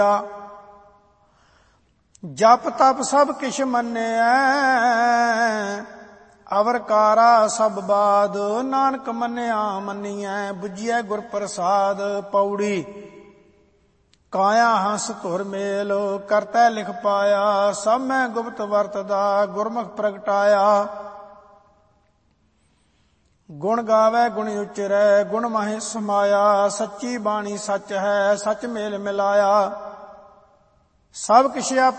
ਜਪ ਤਪ ਸਭ ਕਿਛ ਮੰਨਿਐ, ਅਵਰ ਕਾਰਾ ਸਭ ਬਾਦ, ਨਾਨਕ ਮੰਨਿਆ ਮੰਨੀਐ, ਬੁਝੀਐ ਗੁਰ ਪ੍ਰਸਾਦ। ਪੌੜੀ। ਕਾਇਆ ਹੰਸ ਧੁਰ ਮੇਲ, ਕਰਤੈ ਲਿਖ ਪਾਇਆ, ਸਭ ਮੈਂ ਗੁਪਤ ਵਰਤਦਾ, ਗੁਰਮੁਖ ਪ੍ਰਗਟਾਇਆ। ਗੁਣ ਗਾਵੈ ਗੁਣ ਉਚਰੈ, ਗੁਣ ਮਾਹਿ ਸਮਾਇਆ, ਸੱਚੀ ਬਾਣੀ ਸੱਚ ਹੈ, ਸੱਚ ਮੇਲ ਮਿਲਾਇਆ। ਸਭ ਕਿਛ